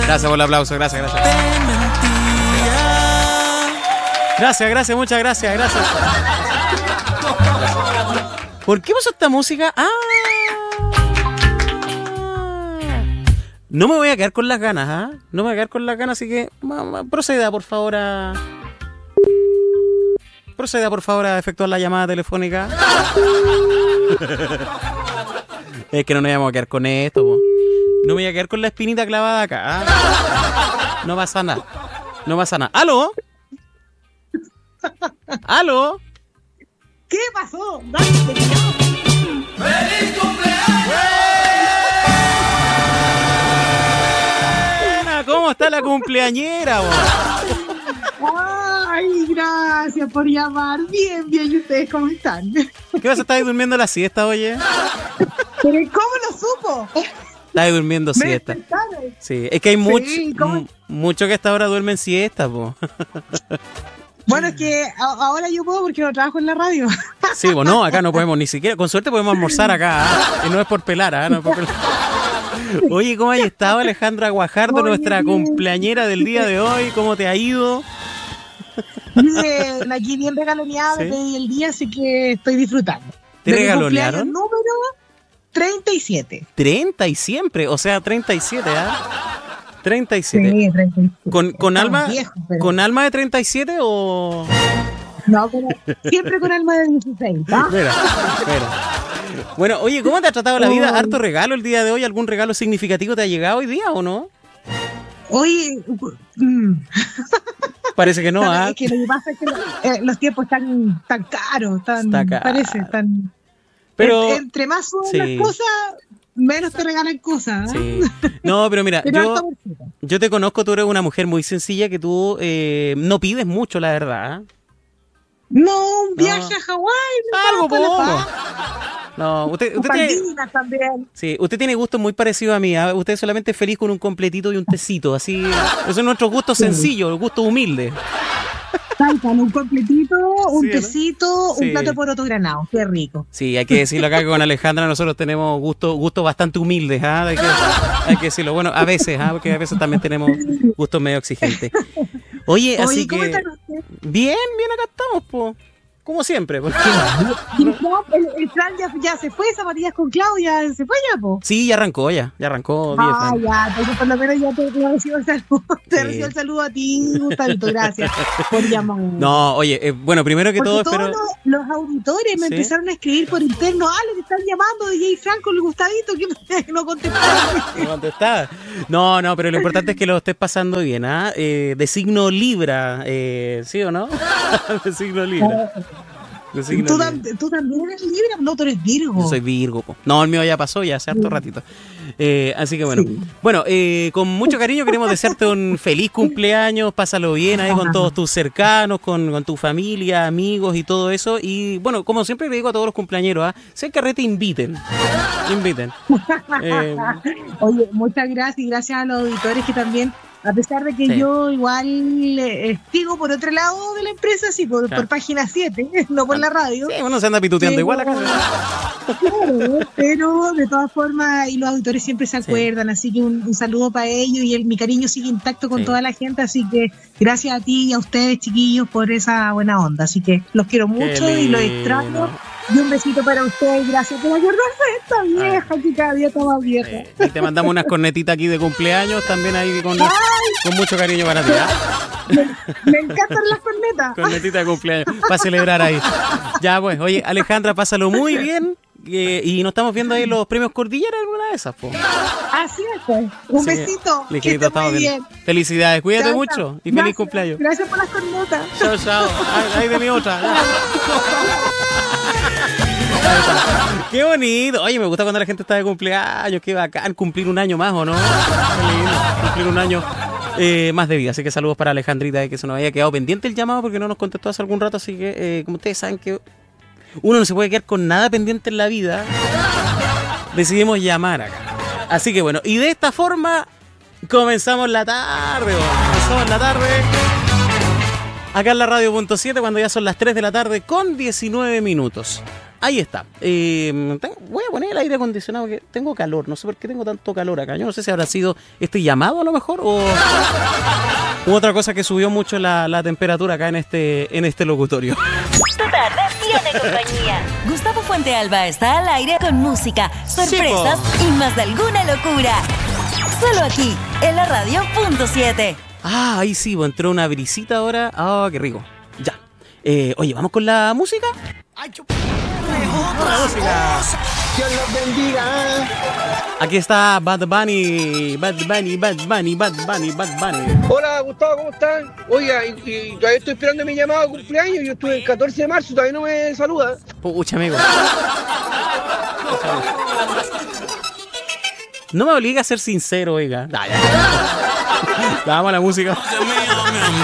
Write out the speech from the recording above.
Gracias por el aplauso, gracias. Gracias, muchas gracias. ¿Por qué puso esta música? No me voy a quedar con las ganas, No me voy a quedar con las ganas, así que proceda por favor a efectuar la llamada telefónica. Es que no nos vamos a quedar con esto, po. No me voy a quedar con la espinita clavada acá. No pasa nada. ¿Aló? ¿Qué pasó? ¡Feliz cumpleaños! ¿Cómo está la cumpleañera, vos? Ay, gracias por llamar. Bien, ¿y ustedes cómo están? ¿Qué vas a estar durmiendo la siesta, oye? ¿Pero cómo lo supo? Estás durmiendo siesta. Sí, es que hay mucho que a esta hora duermen siesta, po. Bueno, es que ahora yo puedo porque no trabajo en la radio. Sí, bueno, acá no podemos ni siquiera, con suerte podemos almorzar acá, y no es por pelar, no es por pelar. Oye, ¿cómo has estado, Alejandra Guajardo, nuestra cumpleañera del día de hoy? ¿Cómo te ha ido? Bien, aquí bien regaloneada, ¿sí? Desde el día, así que estoy disfrutando. ¿Te regalonearon? Número 37. 30 y siempre, o sea, 37, 37. Sí, 37. ¿Con alma, viejos, pero... ¿Con alma de 37 o...? No, siempre con alma de 16, ¿no? Espera. Bueno, oye, ¿cómo te ha tratado la vida? ¿Harto regalo el día de hoy? ¿Algún regalo significativo te ha llegado hoy día o no? Oye, parece que no, Es que lo que pasa es que los tiempos están tan caros, parece tan... Pero entre más son las cosas, menos te regalan cosas. Sí. No, pero mira, yo te conozco, tú eres una mujer muy sencilla que tú no pides mucho, la verdad. No, un viaje a Hawái. Algo poco. No, usted tiene, también. Sí, usted tiene gustos muy parecidos a mí. Usted es solamente feliz con un completito y un tecito. Así, esos son nuestros gustos sencillos, gustos humildes. Con un completito, un tecito, un plato de poroto granado. Qué rico. Sí, hay que decirlo acá que con Alejandra nosotros tenemos gustos bastante humildes. Hay que decirlo. Bueno, a veces, porque a veces también tenemos gustos medio exigentes. Oye, así ¿cómo que... están ustedes? Bien, acá estamos, po. Como siempre. Porque... el plan ya se fue, Zapatillas con Claudia, se fue ya, po. Sí, ya arrancó. Ya, entonces por lo menos ya te recibo el saludo. Te recibo el saludo a ti, Gustavito, gracias por llamar. No, oye, bueno, primero que porque todo todos los auditores me empezaron a escribir por interno, le están llamando de Jay Franco, el Gustavito, que no contestaba. No, pero lo importante es que lo estés pasando bien, de signo Libra, ¿sí o no? De signo Libra. ¿Tú también eres Libra? No, tú eres Virgo. Yo soy Virgo. No, el mío ya pasó, ya hace harto ratito. Así que bueno. Sí. Bueno, con mucho cariño queremos desearte un feliz cumpleaños. Pásalo bien ahí con todos tus cercanos, con tu familia, amigos y todo eso. Y bueno, como siempre le digo a todos los cumpleañeros, si hay carrete, inviten. Oye, muchas gracias y gracias a los auditores que también, a pesar de que yo igual sigo por otro lado de la empresa, sí, por página 7, no por la radio. Sí, bueno, se anda pituteando igual acá. Claro, pero de todas formas, y los auditores siempre se acuerdan, así que un saludo para ellos y mi cariño sigue intacto con toda la gente, así que gracias a ti y a ustedes, chiquillos, por esa buena onda. Así que los quiero mucho y los extraño. Y un besito para ustedes, gracias por acordarse de esta vieja que cada día está más vieja. Y te mandamos unas cornetitas aquí de cumpleaños también ahí con mucho cariño para ti. Me encantan las cornetas. Cornetitas de cumpleaños, para celebrar ahí. Ya pues, oye, Alejandra, pásalo muy bien. Y nos estamos viendo ahí los premios Cordillera, alguna de esas, po. Así es, pues. Un besito. Que esté muy bien. Felicidades, cuídate mucho y feliz cumpleaños. Gracias por las cornetas. Chao. Ahí de mi otra. Qué bonito. Oye, me gusta cuando la gente está de cumpleaños. Qué bacán cumplir un año más, ¿o no? Qué lindo. Cumplir un año más de vida. Así que saludos para Alejandrita, que se nos había quedado pendiente el llamado porque no nos contestó hace algún rato. Así que, como ustedes saben que uno no se puede quedar con nada pendiente en la vida, decidimos llamar acá. Así que bueno, y de esta forma comenzamos la tarde. Acá en la Radio.7 cuando ya son las 3 de la tarde con 19 minutos. Ahí está. Voy a poner el aire acondicionado porque tengo calor. No sé por qué tengo tanto calor acá. Yo no sé si habrá sido este llamado a lo mejor u otra cosa que subió mucho la temperatura acá en este locutorio. Tu tarde tiene compañía. Gustavo Fuentealba está al aire con música, sorpresas y más de alguna locura. Solo aquí, en la radio.7. Ahí sí, entró una brisita ahora. Qué rico. Ya. Oye, ¿vamos con la música? La música. Dios los bendiga. Aquí está Bad Bunny. Hola Gustavo, ¿cómo están? Oiga, y todavía estoy esperando mi llamado de cumpleaños. Yo estuve el 14 de marzo, todavía no me saluda. Pucha, amigo. No me obliga a ser sincero, oiga. Vamos a la música.